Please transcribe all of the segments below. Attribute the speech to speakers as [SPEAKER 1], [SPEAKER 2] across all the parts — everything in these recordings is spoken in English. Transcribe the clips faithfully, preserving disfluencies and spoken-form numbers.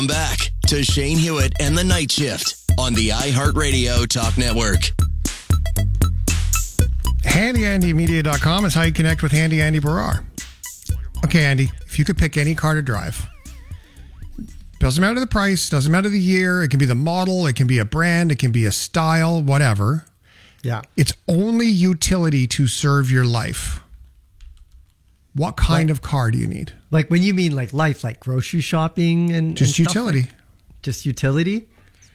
[SPEAKER 1] Back to Shane Hewitt and the Night Shift on the iHeartRadio Talk Network.
[SPEAKER 2] handy andy media dot com is how you connect with Handy Andy Barrar. Okay, Andy, if you could pick any car to drive, doesn't matter the price, doesn't matter the year, it can be the model, it can be a brand, it can be a style, whatever.
[SPEAKER 3] Yeah.
[SPEAKER 2] It's only utility to serve your life. What kind
[SPEAKER 3] like,
[SPEAKER 2] of car do you need?
[SPEAKER 3] Like when you mean like life, like grocery shopping and
[SPEAKER 2] just
[SPEAKER 3] and
[SPEAKER 2] utility.
[SPEAKER 3] Like, just utility.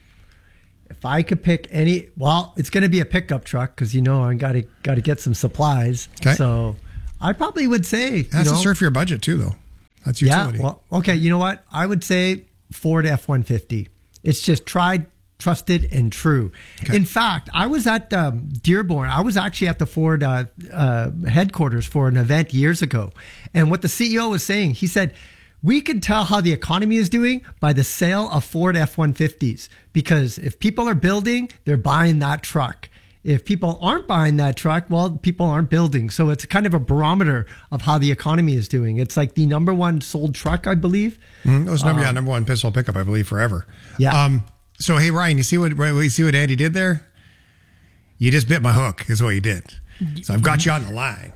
[SPEAKER 3] If I could pick any, well, it's going to be a pickup truck because you know I got to got to get some supplies.
[SPEAKER 2] Okay.
[SPEAKER 3] So I probably would say
[SPEAKER 2] it has
[SPEAKER 3] you know,
[SPEAKER 2] to serve for your budget too, though. That's utility.
[SPEAKER 3] Yeah. Well, okay. You know what? I would say Ford F one fifty. It's just tried, trusted, and true. Okay. In fact, I was at um, Dearborn. I was actually at the Ford uh, uh, headquarters for an event years ago. And what the C E O was saying, he said, we can tell how the economy is doing by the sale of Ford F one fifties. Because if people are building, they're buying that truck. If people aren't buying that truck, well, people aren't building. So it's kind of a barometer of how the economy is doing. It's like the number one sold truck, I believe.
[SPEAKER 2] Mm-hmm. It was number,
[SPEAKER 3] um,
[SPEAKER 2] yeah, number one pistol pickup, I believe, forever.
[SPEAKER 3] Yeah.
[SPEAKER 2] Um, So, hey, Ryan, you see what you see what Andy did there? You just bit my hook, is what you did. So I've got you on the line.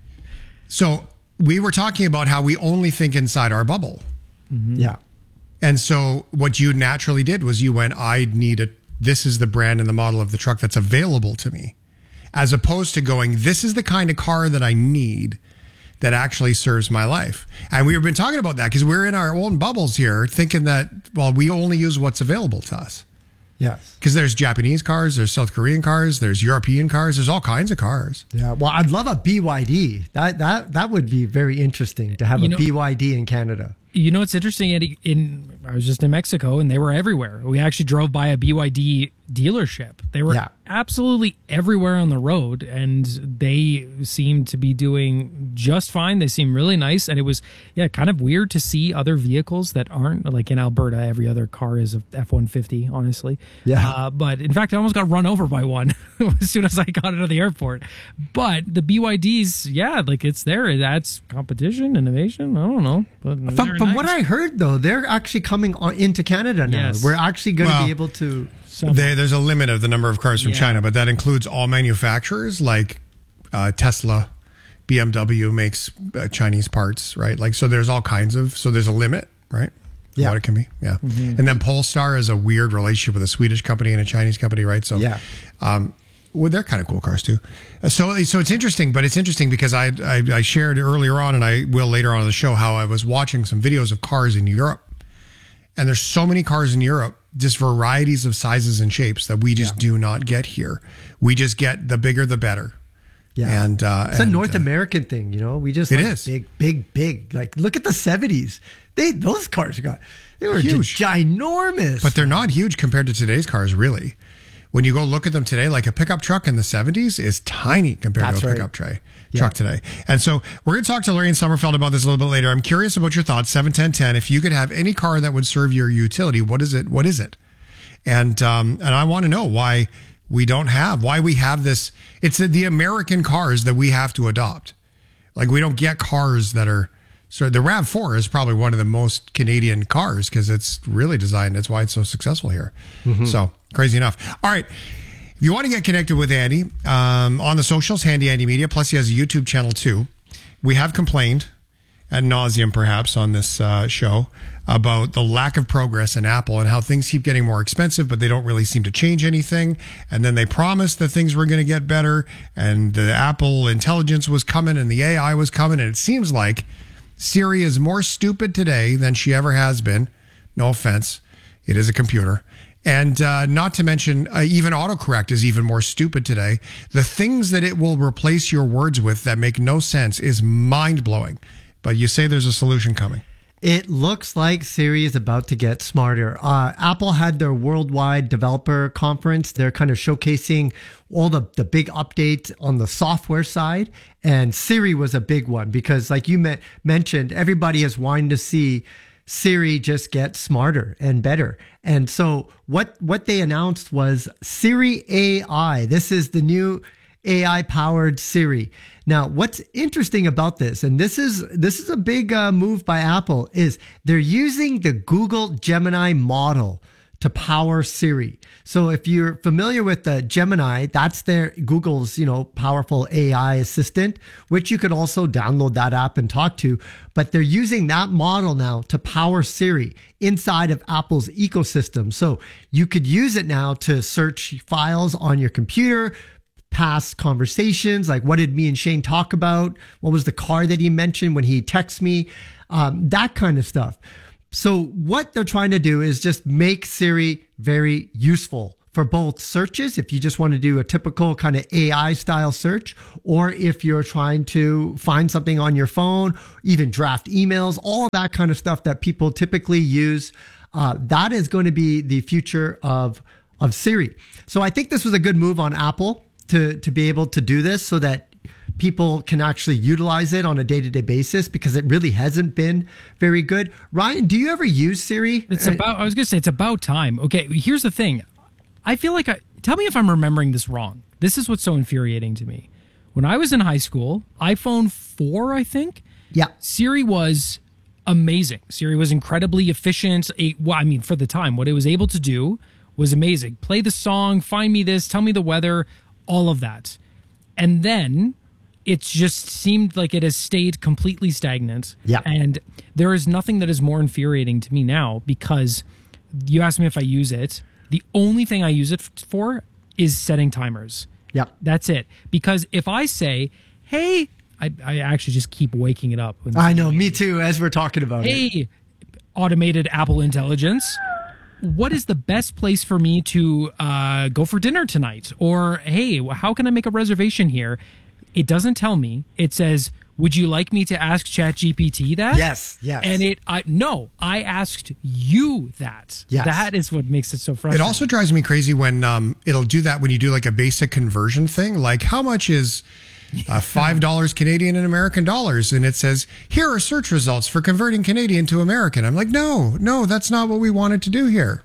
[SPEAKER 2] So we were talking about how we only think inside our bubble.
[SPEAKER 3] Mm-hmm. Yeah.
[SPEAKER 2] And so what you naturally did was you went, I need a, this is the brand and the model of the truck that's available to me. As opposed to going, this is the kind of car that I need that actually serves my life. And we've been talking about that because we're in our own bubbles here thinking that, well, we only use what's available to us.
[SPEAKER 3] Yes.
[SPEAKER 2] Because there's Japanese cars, there's South Korean cars, there's European cars, there's all kinds of cars.
[SPEAKER 3] Yeah. Well, I'd love a B Y D. That that that would be very interesting to have you a know, B Y D in Canada.
[SPEAKER 4] You know, it's interesting. Eddie, in I was just in Mexico and they were everywhere. We actually drove by a B Y D dealership. They were
[SPEAKER 3] yeah.
[SPEAKER 4] absolutely everywhere on the road, and they seemed to be doing just fine. They seem really nice, and it was yeah, kind of weird to see other vehicles that aren't like in Alberta. Every other car is a F one fifty, honestly.
[SPEAKER 3] Yeah.
[SPEAKER 4] Uh, but in fact, I almost got run over by one as soon as I got out of the airport. But the B Y Ds, yeah, like it's there. That's competition, innovation. I don't know. But
[SPEAKER 3] from, from nice. what I heard, though, they're actually coming on, into Canada now.
[SPEAKER 4] Yes.
[SPEAKER 3] We're actually going to
[SPEAKER 2] well,
[SPEAKER 3] be able to.
[SPEAKER 2] They, there's a limit of the number of cars from
[SPEAKER 4] yeah.
[SPEAKER 2] China, but that includes all manufacturers like uh, Tesla, B M W makes uh, Chinese parts, right? Like, so there's all kinds of, so there's a limit, right?
[SPEAKER 3] Yeah.
[SPEAKER 2] What it can be. Yeah.
[SPEAKER 3] Mm-hmm.
[SPEAKER 2] And then Polestar is a weird relationship with a Swedish company and a Chinese company, right? So,
[SPEAKER 3] yeah.
[SPEAKER 2] Um, well, they're kind of cool cars too. So, so it's interesting, but it's interesting because I, I, I shared earlier on, and I will later on in the show, how I was watching some videos of cars in Europe. And there's so many cars in Europe, just varieties of sizes and shapes that we just yeah. do not get here. We just get the bigger, the better.
[SPEAKER 3] Yeah.
[SPEAKER 2] And, uh,
[SPEAKER 3] it's
[SPEAKER 2] and,
[SPEAKER 3] a North
[SPEAKER 2] uh,
[SPEAKER 3] American thing, you know, we just,
[SPEAKER 2] it
[SPEAKER 3] like
[SPEAKER 2] is
[SPEAKER 3] big, big, big, like look at the seventies. They, those cars got, they were
[SPEAKER 2] huge,
[SPEAKER 3] just ginormous,
[SPEAKER 2] but they're not huge compared to today's cars. Really. When you go look at them today, like a pickup truck in the seventies is tiny compared
[SPEAKER 3] That's
[SPEAKER 2] to a
[SPEAKER 3] right.
[SPEAKER 2] pickup tray.
[SPEAKER 3] Yeah.
[SPEAKER 2] Truck today. And so we're going to talk to Lorraine Sommerfeld about this a little bit later. I'm curious about your thoughts. seven ten ten. If you could have any car that would serve your utility, what is it? What is it? And um, and I want to know why we don't have, why we have this. It's the, the American cars that we have to adopt. Like we don't get cars that are, so the RAV four is probably one of the most Canadian cars because it's really designed. That's why it's so successful here. Mm-hmm. So crazy enough. All right. If you want to get connected with Andy um, on the socials, Handy Andy Media, plus he has a YouTube channel too. We have complained ad nauseum perhaps on this uh, show about the lack of progress in Apple and how things keep getting more expensive, but they don't really seem to change anything. And then they promised that things were going to get better and the Apple intelligence was coming and the A I was coming. And it seems like Siri is more stupid today than she ever has been. No offense. It is a computer. And uh, not to mention, uh, even autocorrect is even more stupid today. The things that it will replace your words with that make no sense is mind-blowing. But you say there's a solution coming.
[SPEAKER 3] It looks like Siri is about to get smarter. Uh, Apple had their worldwide developer conference. They're kind of showcasing all the, the big updates on the software side. And Siri was a big one because, like you me- mentioned, everybody is wanting to see Siri just get smarter and better. And so what what they announced was Siri A I. This is the new, A I powered Siri. Now, what's interesting about this, and this is this is a big uh, move by Apple, is they're using the Google Gemini model to power Siri. So if you're familiar with the Gemini, that's their Google's, you know, powerful A I assistant, which you could also download that app and talk to. But they're using that model now to power Siri inside of Apple's ecosystem. So you could use it now to search files on your computer, past conversations, like what did me and Shane talk about? What was the car that he mentioned when he texted me? Um, that kind of stuff. So what they're trying to do is just make Siri very useful for both searches, if you just want to do a typical kind of A I style search, or if you're trying to find something on your phone, even draft emails, all of that kind of stuff that people typically use. Uh, that is going to be the future of, of Siri. So I think this was a good move on Apple to, to be able to do this so that people can actually utilize it on a day-to-day basis, because it really hasn't been very good. Ryan, do you ever use Siri?
[SPEAKER 4] It's about, I was going to say, it's about time. Okay, here's the thing. I feel like, I, tell me if I'm remembering this wrong. This is what's so infuriating to me. When I was in high school, iPhone four, I think,
[SPEAKER 3] yeah,
[SPEAKER 4] Siri was amazing. Siri was incredibly efficient. It, well, I mean, for the time, what it was able to do was amazing. Play the song, find me this, tell me the weather, all of that. And then it just seemed like it has stayed completely stagnant.
[SPEAKER 3] Yeah.
[SPEAKER 4] And there is nothing that is more infuriating to me now, because you asked me if I use it. The only thing I use it for is setting timers.
[SPEAKER 3] Yeah.
[SPEAKER 4] That's it. Because if I say, hey, I, I actually just keep waking it up.
[SPEAKER 3] I know, me too, as we're talking about
[SPEAKER 4] hey,
[SPEAKER 3] it.
[SPEAKER 4] Hey, automated Apple Intelligence, what is the best place for me to uh, go for dinner tonight? Or, hey, how can I make a reservation here? It doesn't tell me. It says, would you like me to ask ChatGPT that?
[SPEAKER 3] Yes, yes.
[SPEAKER 4] And it, I no, I asked you that.
[SPEAKER 3] Yes.
[SPEAKER 4] That is what makes it so frustrating.
[SPEAKER 2] It also drives me crazy when um, it'll do that when you do like a basic conversion thing. Like, how much is uh, five dollars Canadian in American dollars? And it says, here are search results for converting Canadian to American. I'm like, no, no, that's not what we wanted to do here.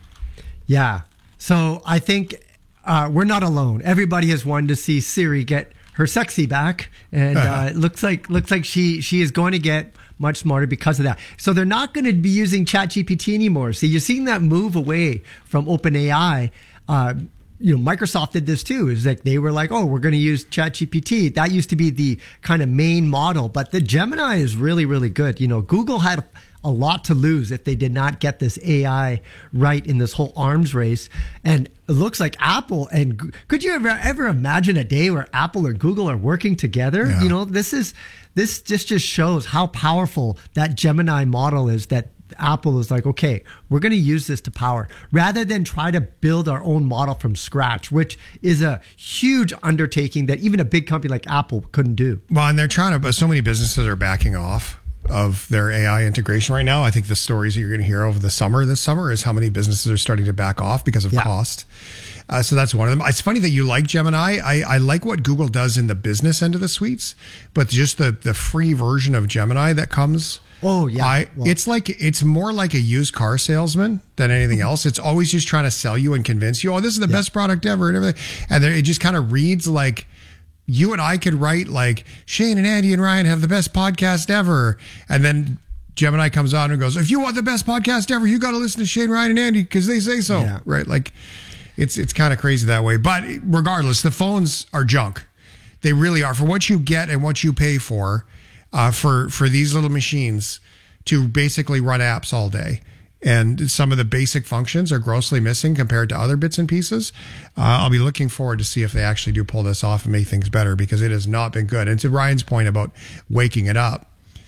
[SPEAKER 3] Yeah. So I think uh, we're not alone. Everybody has wanted to see Siri get her sexy back, and uh, it looks like looks like she she is going to get much smarter because of that. So they're not going to be using ChatGPT anymore. See, you're seeing that move away from OpenAI. Uh, you know, Microsoft did this too. Is like they were like, oh, we're going to use ChatGPT. That used to be the kind of main model, but the Gemini is really really good. You know, Google had a lot to lose if they did not get this A I right in this whole arms race. And it looks like Apple and could you ever ever imagine a day where Apple or Google are working together?
[SPEAKER 2] Yeah.
[SPEAKER 3] You know, this is this just just shows how powerful that Gemini model is, that Apple is like, okay, we're going to use this to power rather than try to build our own model from scratch, which is a huge undertaking that even a big company like Apple couldn't do.
[SPEAKER 2] Well, and they're trying to, but so many businesses are backing off of their A I integration right now. I think the stories that you're going to hear over the summer, this summer, is how many businesses are starting to back off because of
[SPEAKER 3] yeah.
[SPEAKER 2] cost. Uh, so that's one of them. It's funny that you like Gemini. I, I like what Google does in the business end of the suites, but just the, the free version of Gemini that comes.
[SPEAKER 3] Oh, yeah.
[SPEAKER 2] I,
[SPEAKER 3] well,
[SPEAKER 2] it's like, it's more like a used car salesman than anything else. It's always just trying to sell you and convince you, oh, this is the yeah. best product ever and everything. And it just kind of reads like you and I could write like Shane and Andy and Ryan have the best podcast ever. And then Gemini comes on and goes, if you want the best podcast ever, you got to listen to Shane, Ryan, and Andy because they say so.
[SPEAKER 3] Yeah.
[SPEAKER 2] Right. Like it's, it's kind of crazy that way. But regardless, the phones are junk. They really are. For what you get and what you pay for, uh, for, for these little machines to basically run apps all day. And some of the basic functions are grossly missing compared to other bits and pieces. Uh, I'll be looking forward to see if they actually do pull this off and make things better, because it has not been good. And to Ryan's point about waking it up,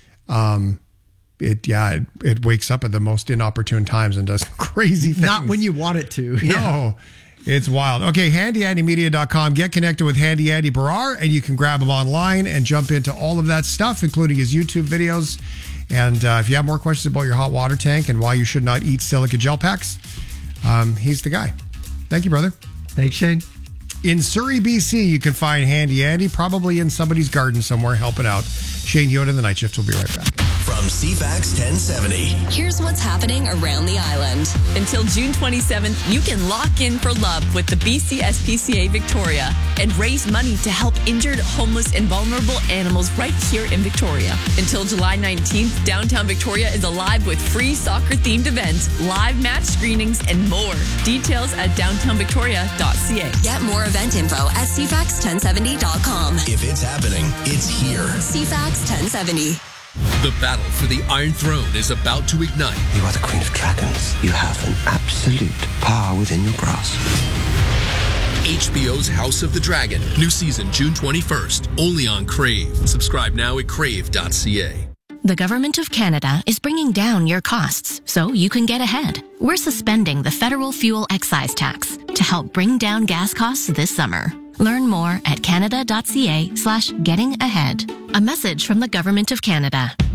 [SPEAKER 2] um, it yeah, it, it wakes up at the most inopportune times and does crazy things.
[SPEAKER 3] Not when you want it to.
[SPEAKER 2] No, it's wild. Okay, handy andy media dot com. Get connected with Handy Andy Barrar, and you can grab him online and jump into all of that stuff, including his YouTube videos. And uh, if you have more questions about your hot water tank and why you should not eat silica gel packs, um, he's the guy. Thank you, brother.
[SPEAKER 3] Thanks, Shane.
[SPEAKER 2] In Surrey, B C, you can find Handy Andy, probably in somebody's garden somewhere helping out. Shane Hewitt and the Night Shift will be right back.
[SPEAKER 1] from C FAX ten seventy.
[SPEAKER 5] Here's what's happening around the island. Until June twenty-seventh, you can lock in for love with the B C S P C A Victoria and raise money to help injured, homeless, and vulnerable animals right here in Victoria. Until July nineteenth, downtown Victoria is alive with free soccer-themed events, live match screenings, and more. Details at downtown victoria dot c a. Get more event info at c fax ten seventy dot com.
[SPEAKER 1] If it's happening, it's here.
[SPEAKER 5] C FAX ten seventy.
[SPEAKER 6] The battle for the Iron Throne is about to ignite.
[SPEAKER 7] You are the Queen of Dragons. You have an absolute power within your grasp.
[SPEAKER 6] H B O's House of the Dragon. New season June twenty-first. Only on Crave. Subscribe now at crave dot c a.
[SPEAKER 8] The Government of Canada is bringing down your costs so you can get ahead. We're suspending the federal fuel excise tax to help bring down gas costs this summer. Learn more at canada dot c a slash getting ahead. A message from the Government of Canada.